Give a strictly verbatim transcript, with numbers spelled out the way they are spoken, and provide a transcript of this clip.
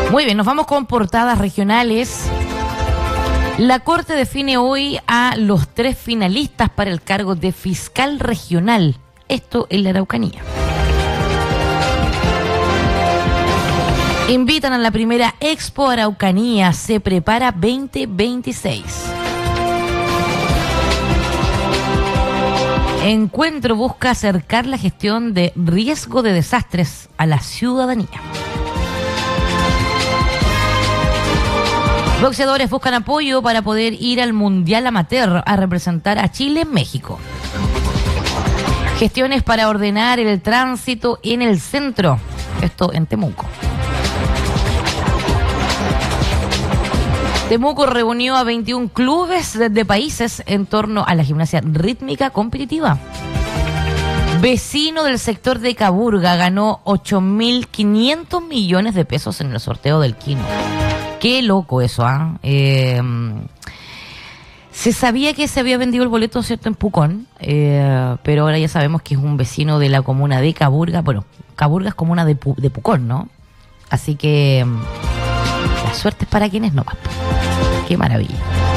Muy bien, nos vamos con portadas regionales. La Corte define hoy a los tres finalistas para el cargo de fiscal regional. Esto en la Araucanía. Invitan a la primera Expo Araucanía. Se prepara veinte veintiséis. Encuentro busca acercar la gestión de riesgo de desastres a la ciudadanía. Boxeadores buscan apoyo para poder ir al Mundial Amateur a representar a Chile en México. Gestiones para ordenar el tránsito en el centro. Esto en Temuco. Temuco reunió a veintiún clubes de países en torno a la gimnasia rítmica competitiva. Vecino del sector de Caburga ganó ocho mil quinientos millones de pesos en el sorteo del Quino. Qué loco eso, ¿ah? ¿eh? Eh, se sabía que se había vendido el boleto, ¿cierto?, en Pucón, eh, pero ahora ya sabemos que es un vecino de la comuna de Caburga. Bueno, Caburga es comuna de, Pu- de Pucón, ¿no? Así que la suerte es para quienes no. Qué maravilla.